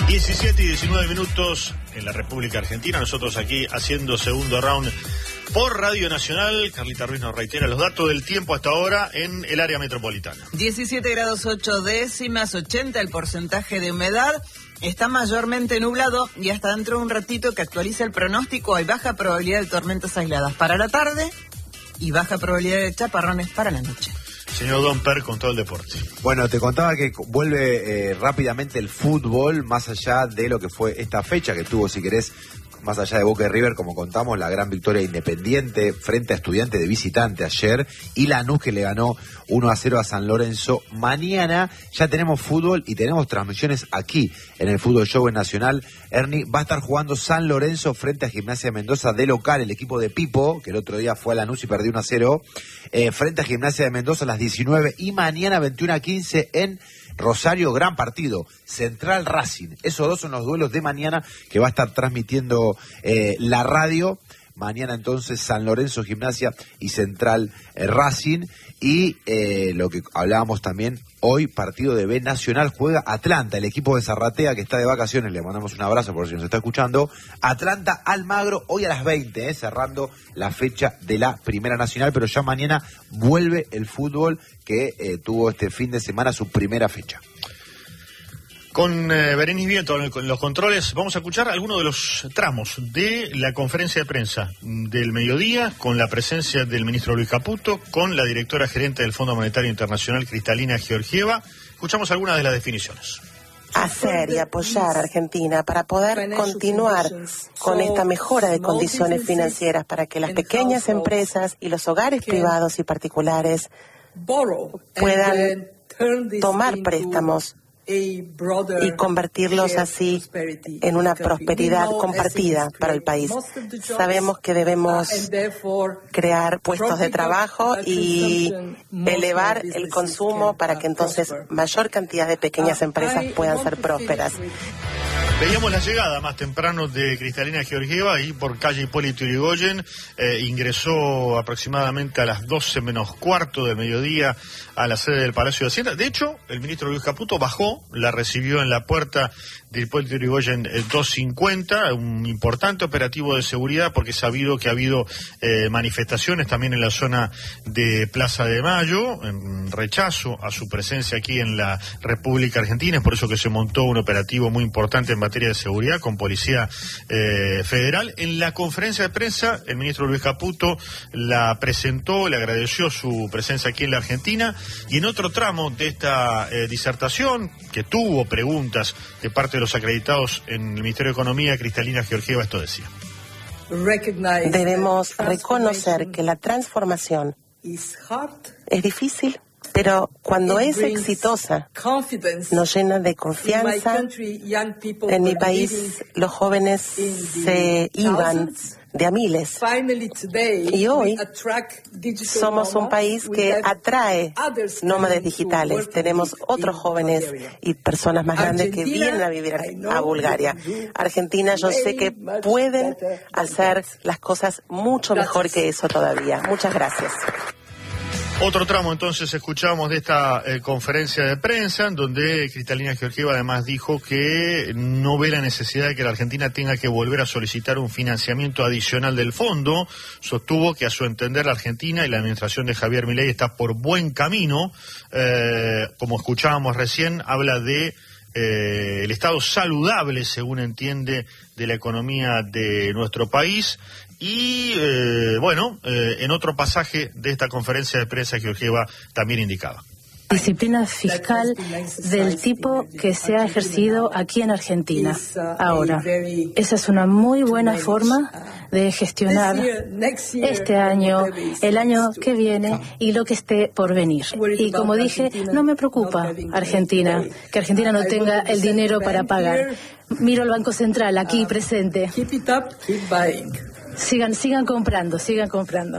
17 y 19 minutos en la República Argentina. Nosotros aquí haciendo segundo round por Radio Nacional. Carlita Ruiz nos reitera los datos del tiempo hasta ahora en el área metropolitana. 17 grados 8 décimas, 80 el porcentaje de humedad. Está mayormente nublado y hasta dentro de un ratito que actualiza el pronóstico hay baja probabilidad de tormentas aisladas para la tarde y baja probabilidad de chaparrones para la noche. Señor Don Per, con todo el deporte. Bueno, te contaba que vuelve rápidamente el fútbol, más allá de lo que fue esta fecha que tuvo, si querés, más allá de Boca y River, como contamos, la gran victoria Independiente frente a Estudiantes de visitante ayer, y Lanús que le ganó 1-0 a San Lorenzo. Mañana ya tenemos fútbol y tenemos transmisiones aquí en el Fútbol Show en Nacional. Ernie, va a estar jugando San Lorenzo frente a Gimnasia de Mendoza de local, el equipo de Pipo, que el otro día fue a Lanús y perdió 1-0, frente a Gimnasia de Mendoza a las 19, y mañana 21:15 en Rosario, gran partido, Central Racing. Esos dos son los duelos de mañana que va a estar transmitiendo la radio. Mañana entonces San Lorenzo, Gimnasia y Central Racing. Y lo que hablábamos también, hoy partido de B Nacional, juega Atlanta, el equipo de Zarratea que está de vacaciones, le mandamos un abrazo por si nos está escuchando. Atlanta Almagro, hoy a las 20, cerrando la fecha de la Primera Nacional, pero ya mañana vuelve el fútbol que tuvo este fin de semana su primera fecha. Con Berenice Viento en los controles, vamos a escuchar algunos de los tramos de la conferencia de prensa del mediodía, con la presencia del ministro Luis Caputo, con la directora gerente del Fondo Monetario Internacional, Cristalina Georgieva. Escuchamos algunas de las definiciones. Hacer y apoyar a Argentina para poder continuar con esta mejora de condiciones financieras para que las pequeñas empresas y los hogares privados y particulares puedan tomar préstamos y convertirlos así en una prosperidad compartida para el país. Sabemos que debemos crear puestos de trabajo y elevar el consumo para que entonces mayor cantidad de pequeñas empresas puedan ser prósperas. Veíamos la llegada más temprano de Cristalina Georgieva ahí por calle Hipólito Yrigoyen. Ingresó aproximadamente a las 12 menos cuarto del mediodía a la sede del Palacio de Hacienda. De hecho, el ministro Luis Caputo bajó, la recibió en la puerta de Hipólito Yrigoyen 250, un importante operativo de seguridad porque es sabido que ha habido manifestaciones también en la zona de Plaza de Mayo, en rechazo a su presencia aquí en la República Argentina. Es por eso que se montó un operativo muy importante en materia de seguridad con Policía Federal. En la conferencia de prensa, el ministro Luis Caputo la presentó, le agradeció su presencia aquí en la Argentina, y en otro tramo de esta disertación, que tuvo preguntas de parte de los acreditados en el Ministerio de Economía, Cristalina Georgieva esto decía. Debemos reconocer que la transformación es difícil, pero cuando es exitosa, nos llena de confianza. En mi país, los jóvenes se iban de a miles. Y hoy somos un país que atrae nómades digitales. Tenemos otros jóvenes y personas más grandes que vienen a vivir a Bulgaria. Argentina, yo sé que pueden hacer las cosas mucho mejor que eso todavía. Muchas gracias. Otro tramo entonces escuchamos de esta conferencia de prensa, en donde Cristalina Georgieva además dijo que no ve la necesidad de que la Argentina tenga que volver a solicitar un financiamiento adicional del fondo. Sostuvo que a su entender la Argentina y la administración de Javier Milei está por buen camino. Como escuchábamos recién, habla de el estado saludable, según entiende, de la economía de nuestro país. Y en otro pasaje de esta conferencia de prensa, Georgieva también indicaba. Disciplina fiscal del tipo que se ha ejercido aquí en Argentina ahora. Esa es una muy buena forma de gestionar este año, el año que viene y lo que esté por venir. Y como dije, no me preocupa Argentina, que Argentina no tenga el dinero para pagar. Miro al Banco Central aquí presente. Sigan comprando. Sigan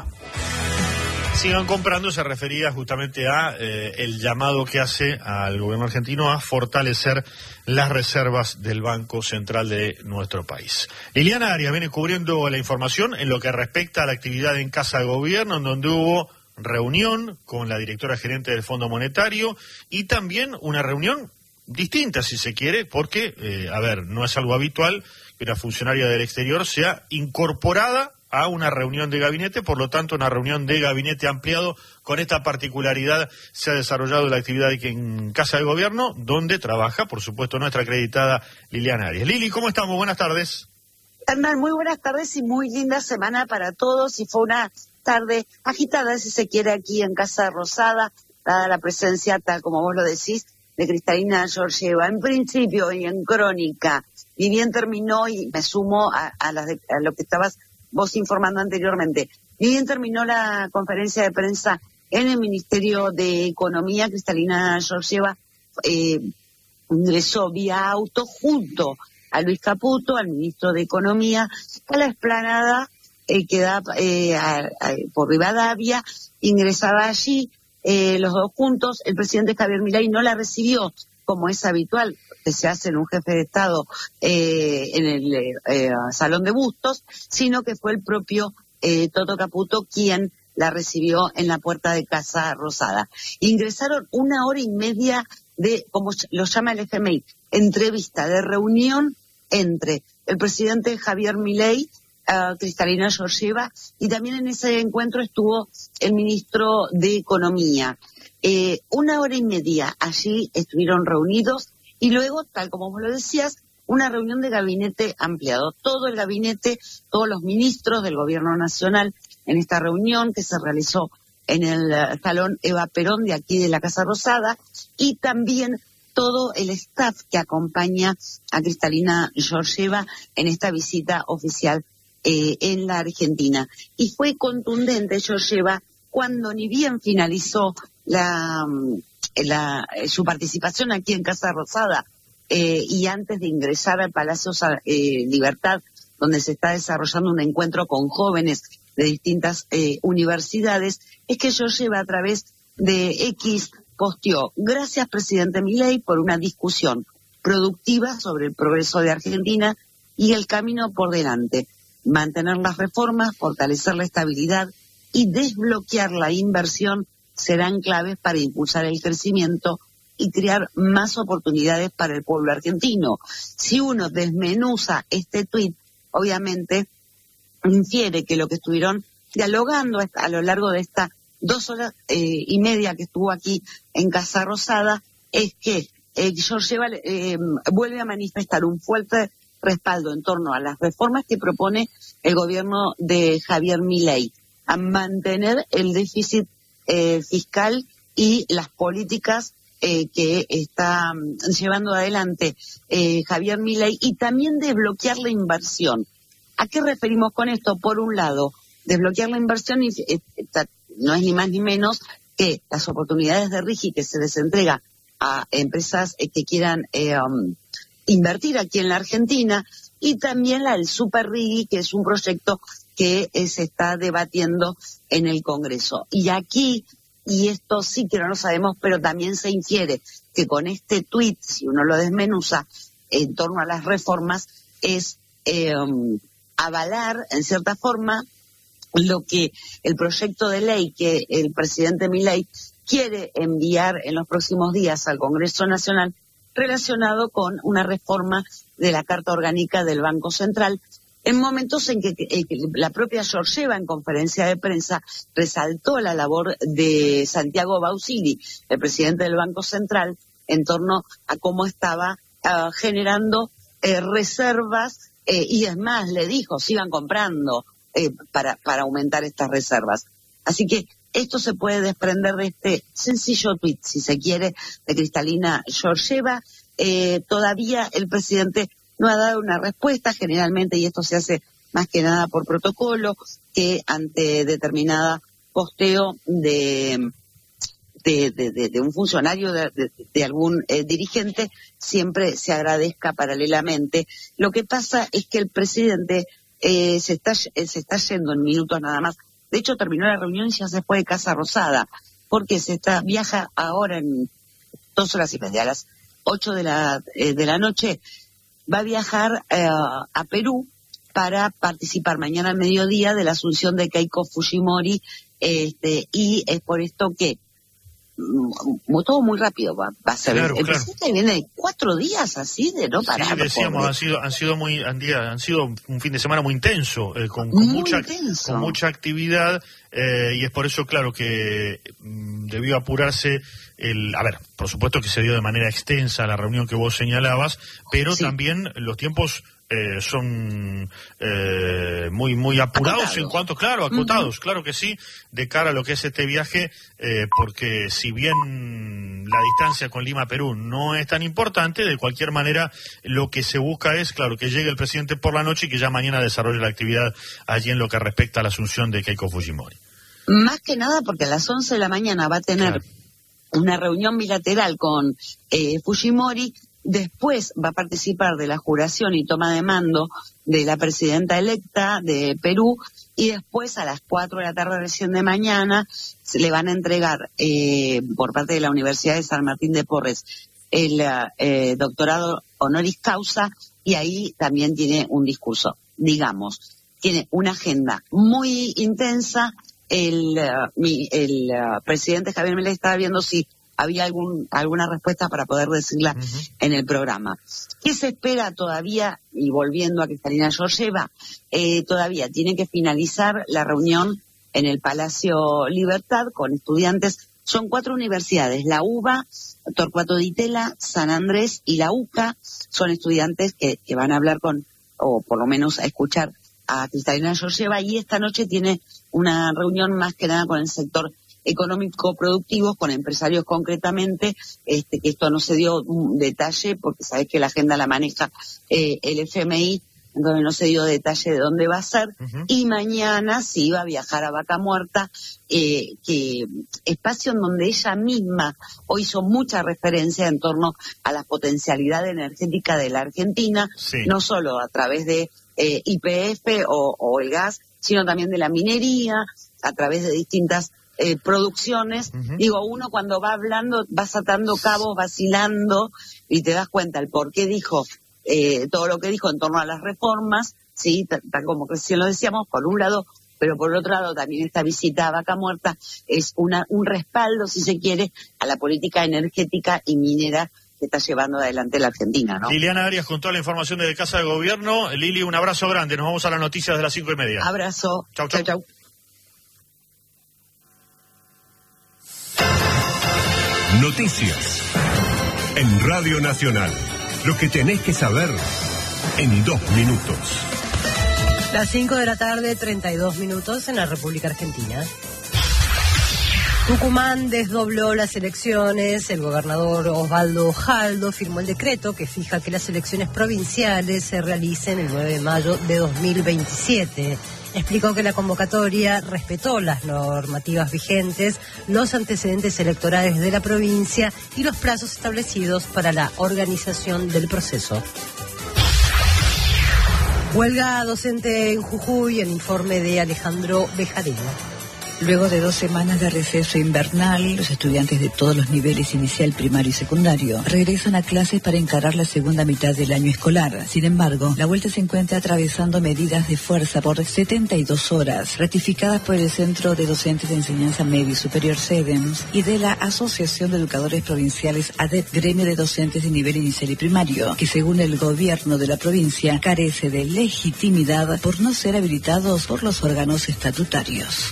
comprando se refería justamente a el llamado que hace al gobierno argentino a fortalecer las reservas del Banco Central de nuestro país. Liliana Arias viene cubriendo la información en lo que respecta a la actividad en Casa de Gobierno, en donde hubo reunión con la directora gerente del Fondo Monetario y también una reunión distinta, si se quiere, porque, no es algo habitual que una funcionaria del exterior sea incorporada a una reunión de gabinete, por lo tanto una reunión de gabinete ampliado. Con esta particularidad se ha desarrollado la actividad en Casa de Gobierno, donde trabaja, por supuesto, nuestra acreditada Liliana Arias. Lili, ¿cómo estamos? Buenas tardes. Hernán, muy buenas tardes y muy linda semana para todos, y fue una tarde agitada, si se quiere, aquí en Casa Rosada, dada la presencia, tal como vos lo decís, de Cristalina Georgieva. En principio y en crónica, ni bien terminó, y me sumo a lo que estabas vos informando anteriormente, ni bien terminó la conferencia de prensa en el Ministerio de Economía, Cristalina Georgieva ingresó vía auto junto a Luis Caputo, al ministro de Economía, a la explanada que da por Rivadavia. Ingresaba allí los dos juntos. El presidente Javier Milei no la recibió, como es habitual que se hace en un jefe de Estado en el Salón de Bustos, sino que fue el propio Toto Caputo quien la recibió en la puerta de Casa Rosada. Ingresaron 1 hora y media de, como lo llama el FMI, entrevista de reunión entre el presidente Javier Milei, Cristalina Georgieva, y también en ese encuentro estuvo el ministro de Economía. 1 hora y media allí estuvieron reunidos, y luego, tal como vos lo decías, una reunión de gabinete ampliado. Todo el gabinete, todos los ministros del Gobierno Nacional en esta reunión que se realizó en el Salón Eva Perón de aquí de la Casa Rosada, y también todo el staff que acompaña a Cristalina Georgieva en esta visita oficial en la Argentina. Y fue contundente Georgieva cuando, ni bien finalizó su participación aquí en Casa Rosada, y antes de ingresar al Palacio Libertad, donde se está desarrollando un encuentro con jóvenes de distintas universidades, es que Georgieva, a través de X, posteó: gracias, presidente Milei, por una discusión productiva sobre el progreso de Argentina y el camino por delante. Mantener las reformas, fortalecer la estabilidad y desbloquear la inversión serán claves para impulsar el crecimiento y crear más oportunidades para el pueblo argentino. Si uno desmenuza este tuit, obviamente infiere que lo que estuvieron dialogando a lo largo de esta 2 horas y media que estuvo aquí en Casa Rosada es que Georgieva vuelve a manifestar un fuerte respaldo en torno a las reformas que propone el gobierno de Javier Milei, a mantener el déficit fiscal y las políticas que está llevando adelante Javier Milei, y también desbloquear la inversión. ¿A qué referimos con esto? Por un lado, desbloquear la inversión no es ni más ni menos que las oportunidades de RIGI que se les entrega a empresas que quieran invertir aquí en la Argentina, y también el Super RIGI, que es un proyecto que se está debatiendo en el Congreso. Y aquí, y esto sí que no lo sabemos, pero también se infiere que con este tuit, si uno lo desmenuza en torno a las reformas, es avalar, en cierta forma, lo que el proyecto de ley que el presidente Milei quiere enviar en los próximos días al Congreso Nacional, relacionado con una reforma de la Carta Orgánica del Banco Central, en momentos en que la propia Georgieva, en conferencia de prensa, resaltó la labor de Santiago Bausili, el presidente del Banco Central, en torno a cómo estaba generando reservas, y es más, le dijo, sigan comprando para aumentar estas reservas. Así que esto se puede desprender de este sencillo tuit, si se quiere, de Cristalina Georgieva. Todavía el presidente no ha dado una respuesta, generalmente, y esto se hace más que nada por protocolo, que ante determinada posteo de un funcionario, de algún dirigente, siempre se agradezca paralelamente. Lo que pasa es que el presidente se está yendo en minutos nada más. De hecho, terminó la reunión y ya se fue de Casa Rosada, porque viaja ahora en 2 horas y media, a las 8 de la noche, va a viajar a Perú para participar mañana al mediodía de la asunción de Keiko Fujimori, y es por esto que todo muy rápido va a ser. Claro, el presidente viene de 4 días así de no parar. Sí, decíamos, han sido un fin de semana muy intenso, con mucha actividad, y es por eso, claro, que debió apurarse por supuesto que se dio de manera extensa la reunión que vos señalabas, pero también los tiempos son muy apurados en cuanto, acotados, claro que sí, de cara a lo que es este viaje, porque si bien la distancia con Lima, Perú, no es tan importante, de cualquier manera lo que se busca es, claro, que llegue el presidente por la noche y que ya mañana desarrolle la actividad allí en lo que respecta a la asunción de Keiko Fujimori. Más que nada porque a las 11 de la mañana va a tener una reunión bilateral con Fujimori. Después va a participar de la juración y toma de mando de la presidenta electa de Perú, y después a las 4 de la tarde recién de mañana se le van a entregar por parte de la Universidad de San Martín de Porres el doctorado honoris causa, y ahí también tiene un discurso. Digamos, tiene una agenda muy intensa. El presidente Javier Milei estaba viendo si había alguna respuesta para poder decirla en el programa. ¿Qué se espera todavía? Y volviendo a Cristalina Georgieva, todavía tiene que finalizar la reunión en el Palacio Libertad con estudiantes. Son 4 universidades, la UBA, Torcuato Di Tella, San Andrés y la UCA. Son estudiantes que van a hablar o por lo menos a escuchar a Cristalina Georgieva, y esta noche tiene una reunión más que nada con el sector económico productivos, con empresarios concretamente, que esto no se dio un detalle porque sabés que la agenda la maneja el FMI, entonces no se dio detalle de dónde va a ser. Y mañana sí va a viajar a Vaca Muerta, que espacio en donde ella misma hoy hizo mucha referencia en torno a la potencialidad energética de la Argentina, no solo a través de YPF o el gas, sino también de la minería, a través de distintas producciones. Digo, uno cuando va hablando va atando cabos, vacilando, y te das cuenta el por qué dijo todo lo que dijo en torno a las reformas, sí, tal como recién lo decíamos, por un lado, pero por otro lado también esta visita a Vaca Muerta es un respaldo, si se quiere, a la política energética y minera que está llevando adelante la Argentina, ¿no? Liliana Arias con toda la información desde Casa de Gobierno. Lili, un abrazo grande, nos vamos a las noticias de las 5:30. Abrazo. Chau. Noticias en Radio Nacional. Lo que tenés que saber en 2 minutos. Las 5 de la tarde, 32 minutos en la República Argentina. Tucumán desdobló las elecciones. El gobernador Osvaldo Jaldo firmó el decreto que fija que las elecciones provinciales se realicen el 9 de mayo de 2027. Explicó que la convocatoria respetó las normativas vigentes, los antecedentes electorales de la provincia y los plazos establecidos para la organización del proceso. Huelga docente en Jujuy, el informe de Alejandro Bejarena. Luego de 2 semanas de receso invernal, los estudiantes de todos los niveles inicial, primario y secundario regresan a clases para encarar la segunda mitad del año escolar. Sin embargo, la vuelta se encuentra atravesando medidas de fuerza por 72 horas, ratificadas por el Centro de Docentes de Enseñanza Media y Superior CEDEMS y de la Asociación de Educadores Provinciales ADEP, gremio de docentes de nivel inicial y primario, que según el gobierno de la provincia carece de legitimidad por no ser habilitados por los órganos estatutarios.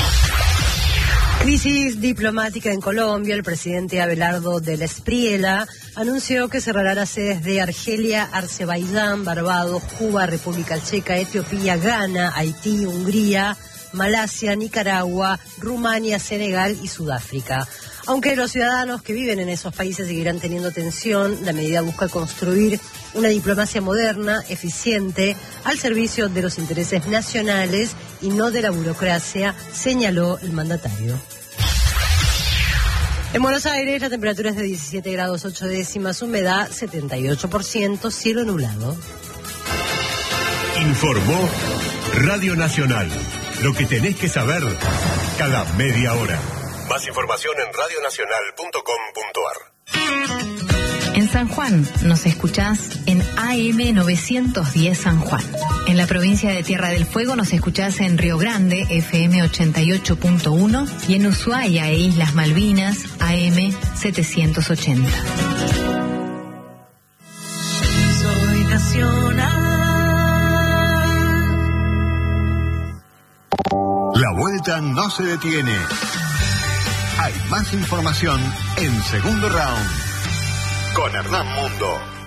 Crisis diplomática en Colombia. El presidente Abelardo del Espriella anunció que cerrará las sedes de Argelia, Azerbaiyán, Barbados, Cuba, República Checa, Etiopía, Ghana, Haití, Hungría, Malasia, Nicaragua, Rumania, Senegal y Sudáfrica. Aunque los ciudadanos que viven en esos países seguirán teniendo tensión, la medida busca construir una diplomacia moderna, eficiente, al servicio de los intereses nacionales y no de la burocracia, señaló el mandatario. En Buenos Aires la temperatura es de 17 grados 8 décimas, humedad 78%, cielo nublado. Informó Radio Nacional. Lo que tenés que saber cada media hora. Más información en radionacional.com.ar. En San Juan nos escuchás en AM 910 San Juan. En la provincia de Tierra del Fuego nos escuchás en Río Grande, FM 88.1, y en Ushuaia e Islas Malvinas, AM 780. Soy nacional. La vuelta no se detiene. Hay más información en Segundo Round con Hernán Mundo.